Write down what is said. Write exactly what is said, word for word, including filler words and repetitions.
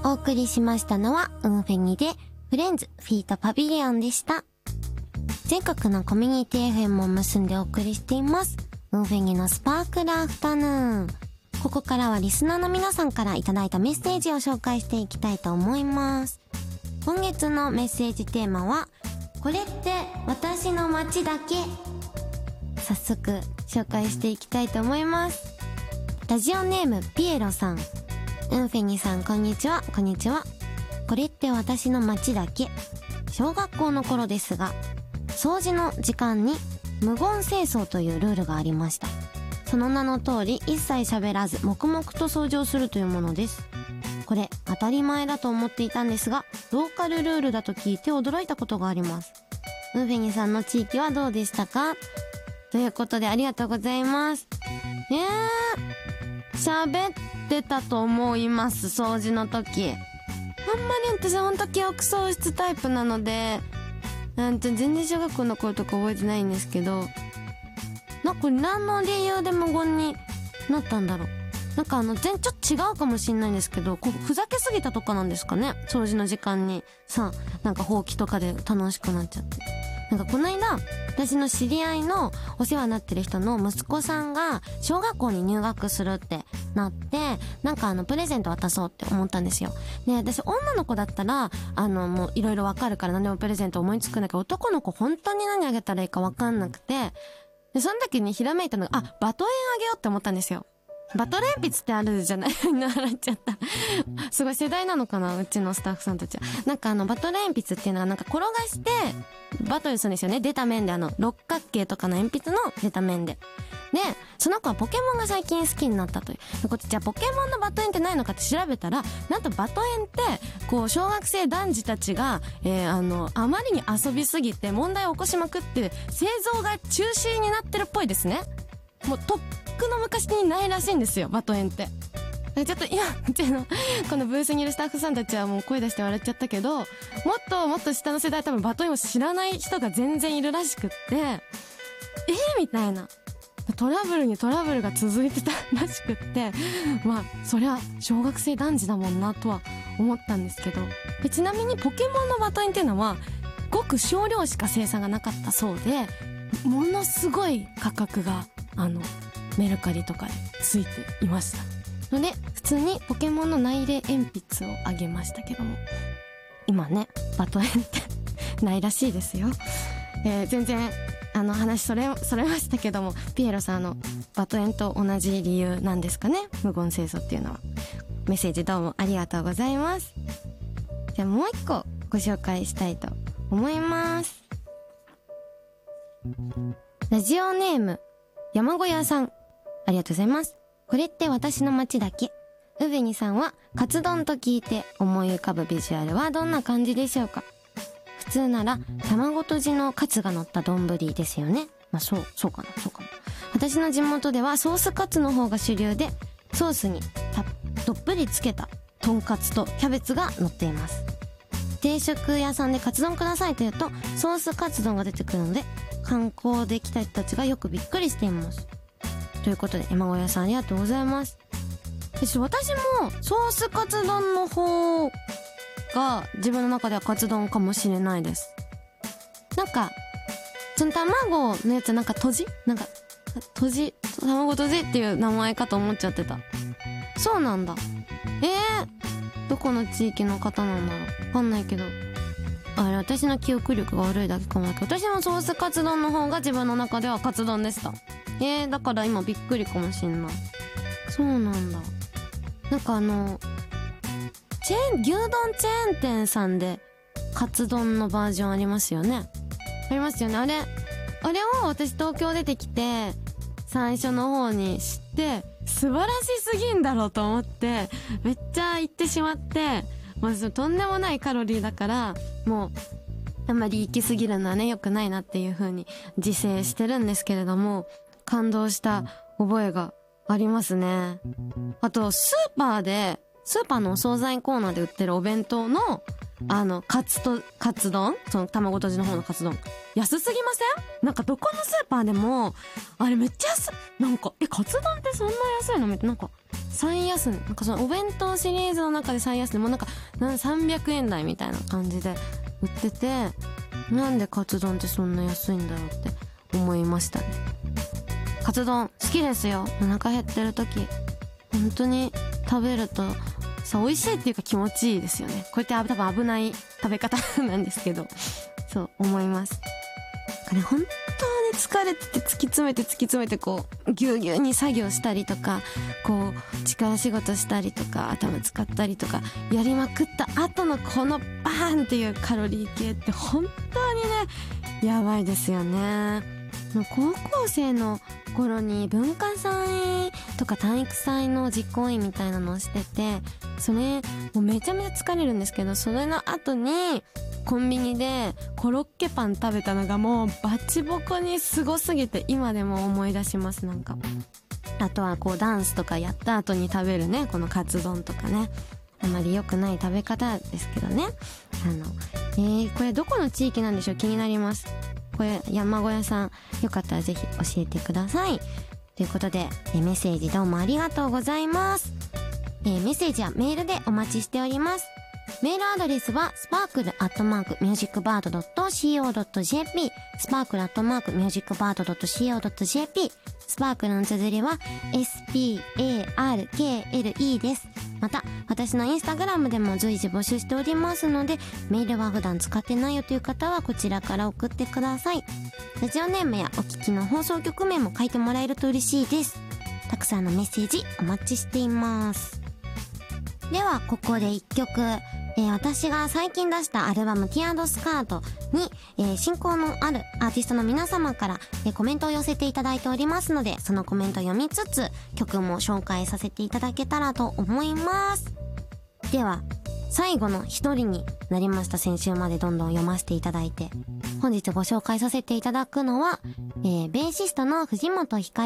お送りしましたのはウンフェニでフレンズフィートパビリオンでした。全国のコミュニティ エフエム を結んでお送りしていますウンフェニのスパークルアフタヌーン。ここからはリスナーの皆さんからいただいたメッセージを紹介していきたいと思います。今月のメッセージテーマはこれって私の街だけ。早速紹介していきたいと思います。ラジオネームピエロさん、ウンフェニさんこんにちは。こんにちは。これって私の街だけ。小学校の頃ですが、掃除の時間に無言清掃というルールがありました。その名の通り一切喋らず黙々と掃除をするというものです。これ当たり前だと思っていたんですが、ローカルルールだと聞いて驚いたことがあります。ウンフェニさんの地域はどうでしたか？ということでありがとうございます。えー、喋ってたと思います。掃除の時あんまり私ほんと記憶喪失タイプなので、なんと全然小学校の頃とか覚えてないんですけど、なんか何の理由で無言になったんだろう。なんかあの全ちょっと違うかもしんないんですけど、こうふざけすぎたとかなんですかね。掃除の時間にさ、なんかほうきとかで楽しくなっちゃって。なんかこの間私の知り合いのお世話になってる人の息子さんが小学校に入学するってなって、なんかあのプレゼント渡そうって思ったんですよ。で、私女の子だったらあのもういろいろわかるから何でもプレゼント思いつくんだけど、男の子本当に何あげたらいいかわかんなくて、でその時にひらめいたのが、あ、バトエンあげようって思ったんですよ。バトル鉛筆ってあるじゃない習っちゃった。すごい世代なのかな、うちのスタッフさんたちは。なんかあのバトル鉛筆っていうのはなんか転がしてバトルするんですよね。出た面であの六角形とかの鉛筆の出た面で。で、その子はポケモンが最近好きになったということで、じゃあポケモンのバトエンってないのかって調べたら、なんとバトエンってこう小学生男児たちが、えー、あのあまりに遊びすぎて問題を起こしまくって製造が中止になってるっぽいですね。もうとっくの昔にないらしいんですよ、バトエンって。ちょっと今うちのこのブースにいるスタッフさんたちはもう声出して笑っちゃったけど、もっともっと下の世代多分バトエンを知らない人が全然いるらしくって、えーみたいなトラブルにトラブルが続いてたらしくって、まあそりゃ小学生男児だもんなとは思ったんですけど、でちなみにポケモンのバトエンっていうのはごく少量しか生産がなかったそうで、ものすごい価格があのメルカリとかでついていましたので、普通にポケモンの内入鉛筆をあげましたけども、今ねバトエンってないらしいですよ。えー、全然あの話それそれましたけども、ピエロさんのバトエンと同じ理由なんですかね、無言清掃っていうのは。メッセージどうもありがとうございます。じゃあもう一個ご紹介したいと思います。ラジオネーム山小屋さん、ありがとうございます。これって私の街だけ。ウベニさんはカツ丼と聞いて思い浮かぶビジュアルはどんな感じでしょうか？普通なら卵とじのカツが乗った丼ですよね。まあそうそうかなそうかも。私の地元ではソースカツの方が主流で、ソースにたどっぷりつけたとんかつとキャベツが乗っています。定食屋さんでカツ丼くださいと言うとソースカツ丼が出てくるので、観光で来た人たちがよくびっくりしています。ということで山小屋さんありがとうございます。私もソースカツ丼の方が自分の中ではカツ丼かもしれないです。なんかその卵のやつなんかとじなんかとじ卵とじっていう名前かと思っちゃってた。そうなんだ。えー、どこの地域の方なんだろう、わかんないけど、あれ私の記憶力が悪いだけかもだけど、私もソースカツ丼の方が自分の中ではカツ丼でした。えー、だから今びっくりかもしんない。そうなんだ。なんかあのチェーン牛丼チェーン店さんでカツ丼のバージョンありますよね。ありますよね。あれあれを私東京出てきて最初の方に知って素晴らしすぎんだろうと思ってめっちゃ行ってしまって、もうとんでもないカロリーだからもうあんまり行き過ぎるのはね良くないなっていう風に自制してるんですけれども、感動した覚えがありますね。あとスーパーでスーパーのお惣菜コーナーで売ってるお弁当のあのカツとカツ丼、その卵とじの方のカツ丼安すぎません？なんかどこのスーパーでもあれめっちゃ安い。なんかえカツ丼ってそんな安いの？なんか最安値、なんかそのお弁当シリーズの中で最安値、もうなんかなんさんびゃくえん台みたいな感じで売ってて、なんでカツ丼ってそんな安いんだろうって思いましたね。カツ丼好きですよ。お腹減ってる時本当に食べるとさ、美味しいっていうか気持ちいいですよね。これって多分危ない食べ方なんですけど、そう思います。これ本当に疲れてて突き詰めて突き詰めてこうぎゅうぎゅうに作業したりとか、こう力仕事したりとか頭使ったりとかやりまくった後のこのバーンっていうカロリー系って本当にねやばいですよね。高校生の頃に文化祭とか体育祭の実行委員みたいなのをしてて、それもうめちゃめちゃ疲れるんですけど、それの後にコンビニでコロッケパン食べたのがもうバチボコにすごすぎて今でも思い出します。なんかあとはこうダンスとかやった後に食べるね、このカツ丼とかね、あまり良くない食べ方ですけどね。あのえー、これどこの地域なんでしょう、気になります。これ山小屋さんよかったらぜひ教えてください。ということで、えー、メッセージどうもありがとうございます。えー、メッセージはメールでお待ちしております。メールアドレスはスパークルアットマークミュージックバードドットシーオードットジェーピー、スパークルアットマークミュージックバードドットシーオードットジェーピー、スパークルの綴りは エスピーエーアールケーエルイー です。また私のインスタグラムでも随時募集しておりますので、メールは普段使ってないよという方はこちらから送ってください。ラジオネームやお聞きの放送局名も書いてもらえると嬉しいです。たくさんのメッセージお待ちしています。ではここで一曲、えー、私が最近出したアルバムティアードスカートに、えー、親交のあるアーティストの皆様から、えー、コメントを寄せていただいておりますので、そのコメントを読みつつ曲も紹介させていただけたらと思います。では最後の一人になりました。先週までどんどん読ませていただいて、本日ご紹介させていただくのは、えー、ベーシストの藤本ひかり